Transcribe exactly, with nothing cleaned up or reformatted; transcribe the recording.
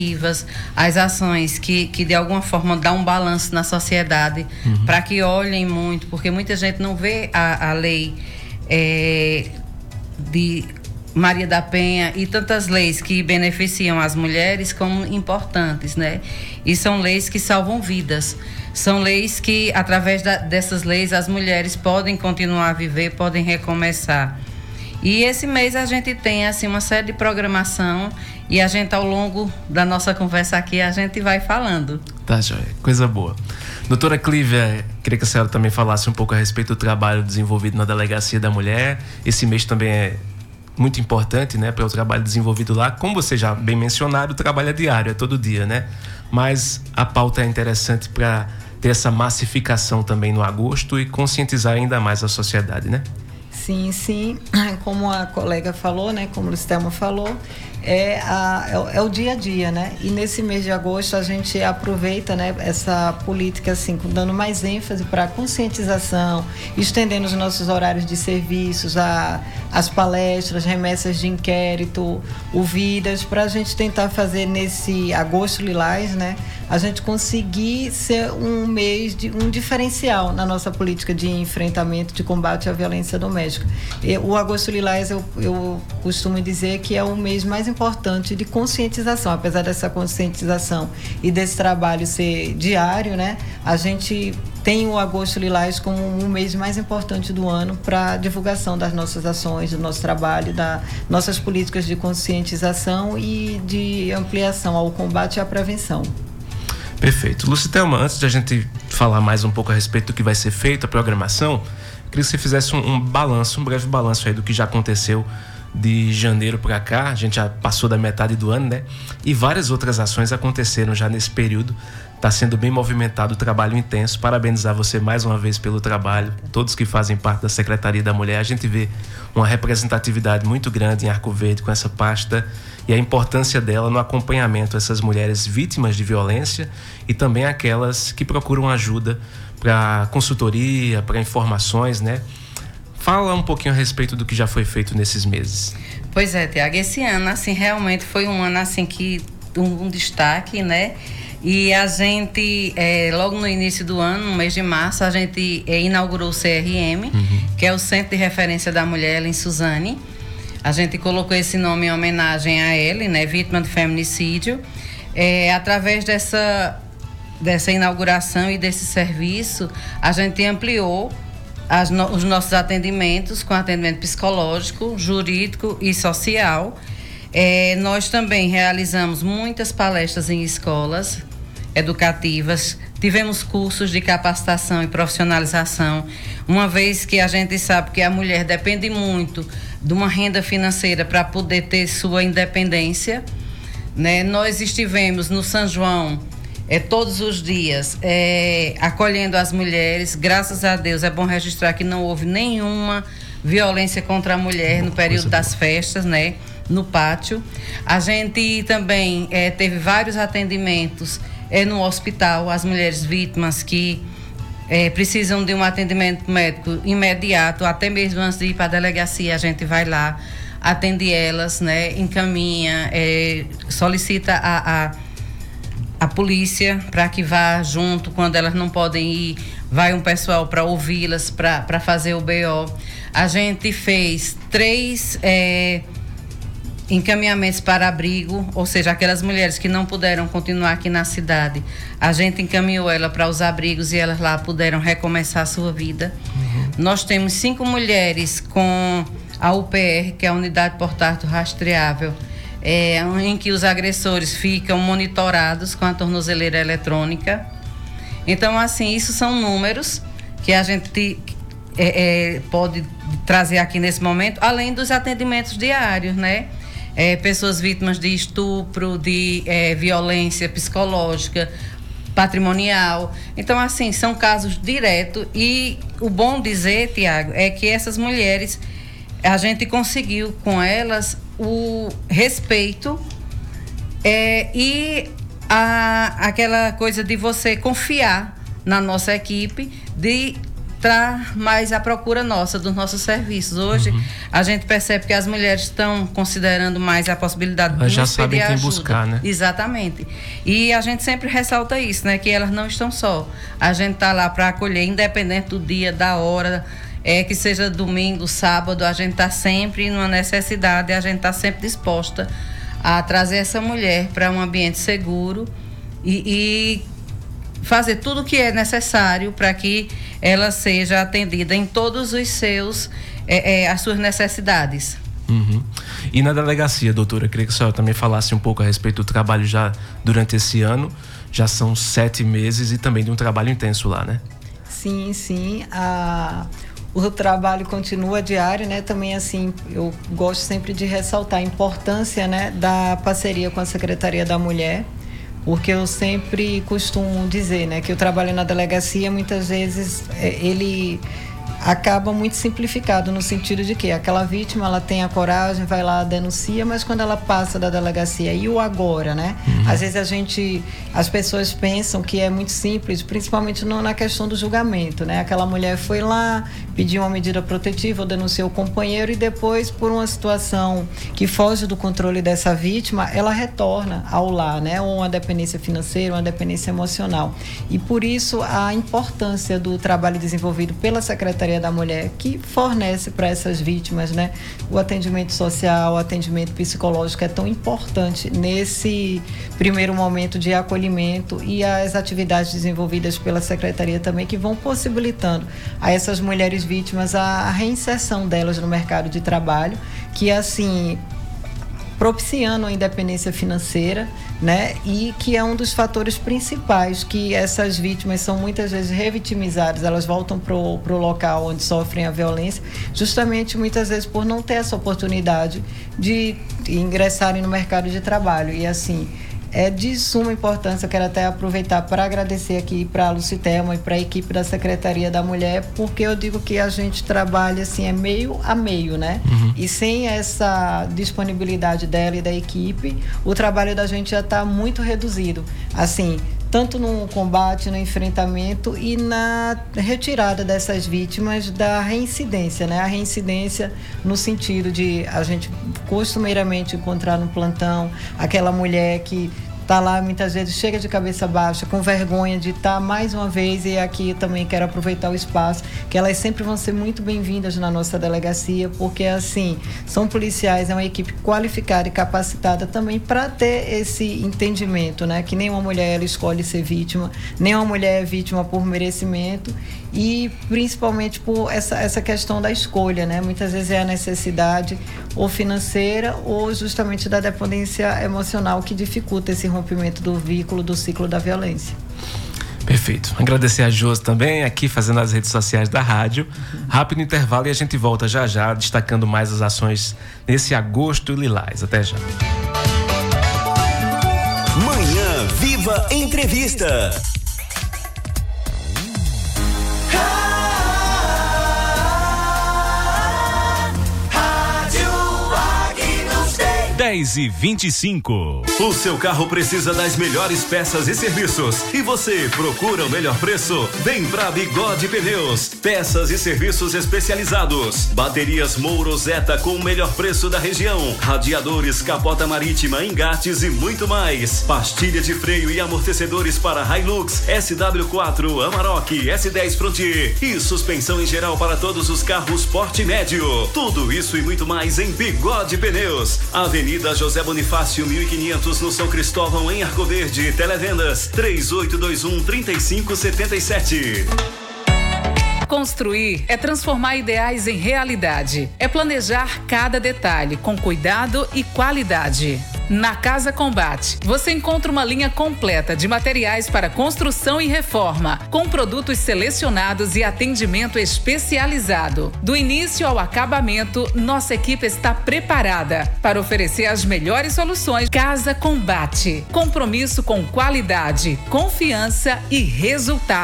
as ações que, que de alguma forma dão um balanço na sociedade, uhum. para que olhem muito, porque muita gente não vê a, a lei é, de Maria da Penha e tantas leis que beneficiam as mulheres como importantes, né? E são leis que salvam vidas, são leis que, através da, dessas leis, as mulheres podem continuar a viver, podem recomeçar. E esse mês a gente tem assim uma série de programação e a gente, ao longo da nossa conversa aqui, a gente vai falando. Tá, joia. Coisa boa. Doutora Clívia, queria que a senhora também falasse um pouco a respeito do trabalho desenvolvido na Delegacia da Mulher. Esse mês também é muito importante, né, para o trabalho desenvolvido lá. Como você já bem mencionado, o trabalho é diário, é todo dia, né? Mas a pauta é interessante para ter essa massificação também no agosto e conscientizar ainda mais a sociedade, né? Sim, sim, como a colega falou, né, como o Listelma falou, é, a, é, o, é o dia a dia, né? E nesse mês de agosto a gente aproveita, né, essa política assim, dando mais ênfase para a conscientização, estendendo os nossos horários de serviços, a, as palestras, remessas de inquérito, ouvidas, para a gente tentar fazer nesse agosto lilás, né, a gente conseguir ser um mês de um diferencial na nossa política de enfrentamento, de combate à violência doméstica. E o agosto lilás eu, eu costumo dizer que é o mês mais importante de conscientização, apesar dessa conscientização e desse trabalho ser diário, né? A gente tem o agosto lilás como um mês mais importante do ano para divulgação das nossas ações, do nosso trabalho, das nossas políticas de conscientização e de ampliação ao combate e à prevenção. Perfeito. Lucitelma, antes de a gente falar mais um pouco a respeito do que vai ser feito, a programação, queria que você fizesse um, um balanço, um breve balanço aí do que já aconteceu de janeiro para cá. A gente já passou da metade do ano, né? E várias outras ações aconteceram já nesse período. Está sendo bem movimentado, o trabalho intenso. Parabenizar você mais uma vez pelo trabalho, todos que fazem parte da Secretaria da Mulher. A gente vê uma representatividade muito grande em Arco Verde com essa pasta e a importância dela no acompanhamento dessas mulheres vítimas de violência e também aquelas que procuram ajuda para consultoria, para informações, né? Fala um pouquinho a respeito do que já foi feito nesses meses. Pois é, Tiago, esse ano, assim, realmente foi um ano, assim, que um, um destaque, né? E a gente, é, logo no início do ano, no mês de março, a gente é, inaugurou o C R M, uhum. que é o Centro de Referência da Mulher em Suzane. A gente colocou esse nome em homenagem a ele, né? Vítima de feminicídio. É, através dessa, dessa inauguração e desse serviço, a gente ampliou As no, os nossos atendimentos com atendimento psicológico, jurídico e social. É, nós também realizamos muitas palestras em escolas educativas, tivemos cursos de capacitação e profissionalização, uma vez que a gente sabe que a mulher depende muito de uma renda financeira para poder ter sua independência, né? Nós estivemos no São João É, todos os dias, é, acolhendo as mulheres. Graças a Deus, é bom registrar que não houve nenhuma violência contra a mulher no período das festas, né, no pátio. A gente também é, teve vários atendimentos é, no hospital, as mulheres vítimas que é, precisam de um atendimento médico imediato, até mesmo antes de ir para a delegacia, a gente vai lá, atende elas, né, encaminha, é, solicita a, a a polícia para que vá junto quando elas não podem ir, vai um pessoal para ouvi-las, para fazer o B O. A gente fez três é, encaminhamentos para abrigo, ou seja, aquelas mulheres que não puderam continuar aqui na cidade, a gente encaminhou ela para os abrigos e elas lá puderam recomeçar a sua vida. Uhum. Nós temos cinco mulheres com a U P R, que é a Unidade Portátil Rastreável, É, em que os agressores ficam monitorados com a tornozeleira eletrônica. Então, assim, isso são números que a gente é, é, pode trazer aqui nesse momento, além dos atendimentos diários, né? É, pessoas vítimas de estupro, de é, violência psicológica, patrimonial. Então, assim, são casos diretos e o bom dizer, Tiago, é que essas mulheres, a gente conseguiu com elas o respeito é, e a, aquela coisa de você confiar na nossa equipe, de está mais à procura nossa, dos nossos serviços. Hoje, uhum. a gente percebe que as mulheres estão considerando mais a possibilidade elas de já sabem quem ajuda. buscar, né? Exatamente. E a gente sempre ressalta isso, né? Que elas não estão só. A gente está lá para acolher, independente do dia, da hora, é, que seja domingo, sábado, a gente está sempre numa necessidade, a gente está sempre disposta a trazer essa mulher para um ambiente seguro e, e fazer tudo o que é necessário para que ela seja atendida em todos os seus, é, é, as suas necessidades. Uhum. E na delegacia, doutora, queria que a senhora também falasse um pouco a respeito do trabalho já durante esse ano. Já são sete meses e também de um trabalho intenso lá, né? Sim, sim. A... O trabalho continua diário, né? Também, assim, eu gosto sempre de ressaltar a importância, né, da parceria com a Secretaria da Mulher, porque eu sempre costumo dizer, né, que o trabalho na delegacia, muitas vezes, ele acaba muito simplificado, no sentido de que aquela vítima, ela tem a coragem, vai lá, denuncia, mas quando ela passa da delegacia, e o agora, né? Uhum. Às vezes a gente, as pessoas pensam que é muito simples, principalmente no, na questão do julgamento, né? Aquela mulher foi lá, pediu uma medida protetiva, ou denunciou o companheiro, e depois, por uma situação que foge do controle dessa vítima, ela retorna ao lar, né? Ou uma dependência financeira, uma dependência emocional. E por isso a importância do trabalho desenvolvido pela Secretaria da Mulher, que fornece para essas vítimas, né, o atendimento social, o atendimento psicológico, é tão importante nesse primeiro momento de acolhimento, e as atividades desenvolvidas pela Secretaria também, que vão possibilitando a essas mulheres vítimas a reinserção delas no mercado de trabalho, que assim propiciando a independência financeira, né? E que é um dos fatores principais, que essas vítimas são muitas vezes revitimizadas, elas voltam para o local onde sofrem a violência, justamente muitas vezes por não ter essa oportunidade de ingressarem no mercado de trabalho. E assim, é de suma importância. Eu quero até aproveitar para agradecer aqui para a Lucitelma e para a equipe da Secretaria da Mulher, porque eu digo que a gente trabalha assim, é meio a meio, né? Uhum. E sem essa disponibilidade dela e da equipe, o trabalho da gente já está muito reduzido. Assim, tanto no combate, no enfrentamento e na retirada dessas vítimas da reincidência, né? A reincidência no sentido de a gente costumeiramente encontrar no plantão aquela mulher que está lá, muitas vezes chega de cabeça baixa, com vergonha de estar mais uma vez, e aqui também quero aproveitar o espaço, que elas sempre vão ser muito bem-vindas na nossa delegacia, porque assim, são policiais, é uma equipe qualificada e capacitada também para ter esse entendimento, né? Que nenhuma mulher ela escolhe ser vítima, nenhuma mulher é vítima por merecimento, e principalmente por essa, essa questão da escolha, né? Muitas vezes é a necessidade ou financeira ou justamente da dependência emocional que dificulta esse rompimento do vínculo, do ciclo da violência. Perfeito. Agradecer a Josi também, aqui fazendo as redes sociais da rádio. Uhum. Rápido intervalo e a gente volta já já, destacando mais as ações nesse agosto lilás. Até já. Manhã Viva Entrevista. dez e vinte e cinco. O seu carro precisa das melhores peças e serviços, e você procura o melhor preço? Vem pra Bigode Pneus. Peças e serviços especializados. Baterias Mouro Zeta com o melhor preço da região. Radiadores, capota marítima, engates e muito mais. Pastilha de freio e amortecedores para Hilux, S W quatro, Amarok, S dez Frontier e suspensão em geral para todos os carros porte médio. Tudo isso e muito mais em Bigode Pneus. Avenida José Bonifácio, mil e quinhentos, no São Cristóvão, em Arco Verde. Televendas três oito dois um, três cinco sete sete. Construir é transformar ideais em realidade. É planejar cada detalhe com cuidado e qualidade. Na Casa Combate, você encontra uma linha completa de materiais para construção e reforma, com produtos selecionados e atendimento especializado. Do início ao acabamento, nossa equipe está preparada para oferecer as melhores soluções. Casa Combate. Compromisso com qualidade, confiança e resultado.